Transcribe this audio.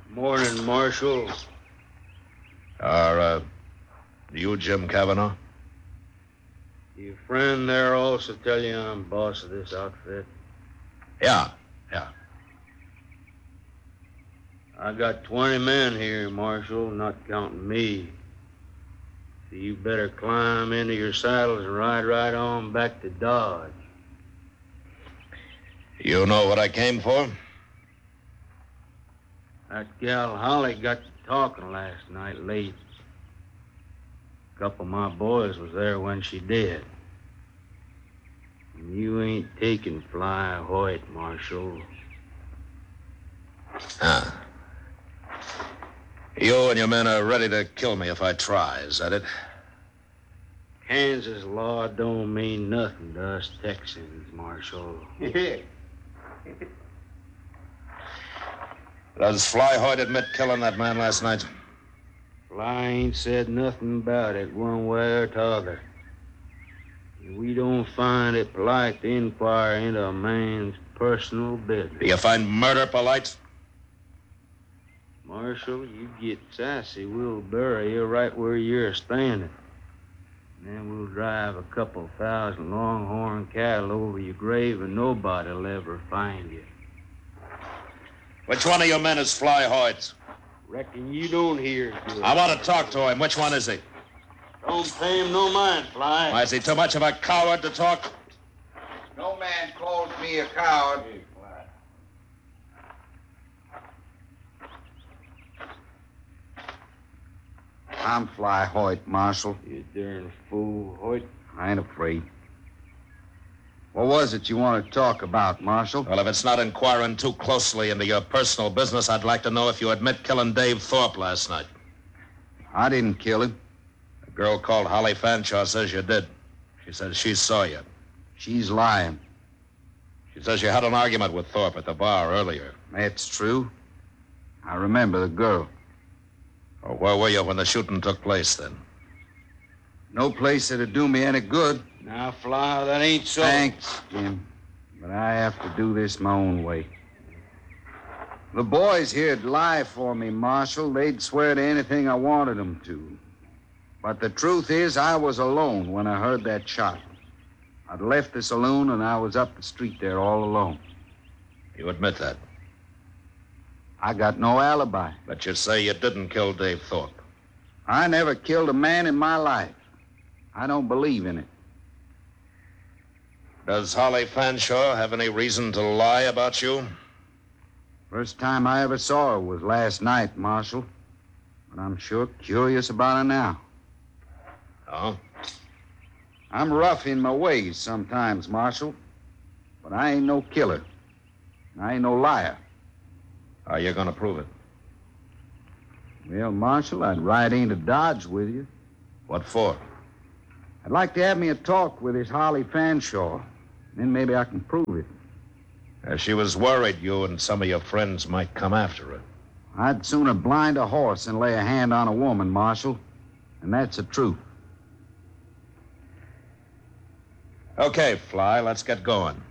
Morning, Marshal. You Jim Cavanaugh? Your friend there also tell you I'm boss of this outfit? Yeah. I got 20 men here, Marshal, not counting me. So you better climb into your saddles and ride right on back to Dodge. You know what I came for? That gal Holly got to talking last night late. A couple of my boys was there when she did. And you ain't taking Fly Hoyt, Marshal. You and your men are ready to kill me if I try, is that it? Kansas law don't mean nothing to us Texans, Marshal. Does Fly Hoyt admit killing that man last night? Fly ain't said nothing about it one way or t'other. We don't find it polite to inquire into a man's personal business. Do you find murder polite? Marshal, you get sassy, we'll bury you right where you're standing. Then we'll drive a couple thousand longhorn cattle over your grave and nobody'll ever find you. Which one of your men is Fly Hoyt? Reckon you don't hear good. I want to talk to him. Which one is he? Don't pay him no mind, Fly. Why, is he too much of a coward to talk? No man calls me a coward. I'm Fly Hoyt, Marshal. You darn fool, Hoyt. I ain't afraid. What was it you want to talk about, Marshal? Well, if it's not inquiring too closely into your personal business, I'd like to know if you admit killing Dave Thorpe last night. I didn't kill him. A girl called Holly Fanshawe says you did. She says she saw you. She's lying. She says you had an argument with Thorpe at the bar earlier. That's true. I remember the girl. Oh, where were you when the shooting took place, then? No place that'd do me any good. Now, Fly, that ain't so. Thanks, Jim. But I have to do this my own way. The boys here'd lie for me, Marshal. They'd swear to anything I wanted them to. But the truth is, I was alone when I heard that shot. I'd left the saloon and I was up the street there all alone. You admit that? I got no alibi. But you say you didn't kill Dave Thorpe. I never killed a man in my life. I don't believe in it. Does Holly Fanshawe have any reason to lie about you? First time I ever saw her was last night, Marshal. But I'm sure curious about her now. Oh? I'm rough in my ways sometimes, Marshal. But I ain't no killer. I ain't no liar. How are you going to prove it? Well, Marshal, I'd ride into Dodge with you. What for? I'd like to have me a talk with this Holly Fanshawe. Then maybe I can prove it. She was worried you and some of your friends might come after her. I'd sooner blind a horse than lay a hand on a woman, Marshal. And that's the truth. Okay, Fly, let's get going.